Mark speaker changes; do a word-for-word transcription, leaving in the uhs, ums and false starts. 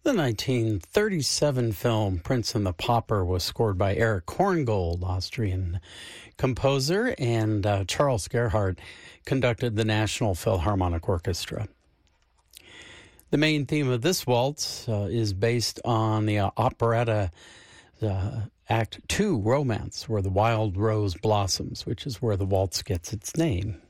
Speaker 1: The nineteen thirty-seven film Prince and the Pauper was scored by Erich Korngold, Austrian composer, and uh, Charles Gerhardt conducted the National Philharmonic Orchestra. The main theme of this waltz uh, is based on the uh, operetta uh, Act Two, Romance, where the wild rose blossoms, which is where the waltz gets its name.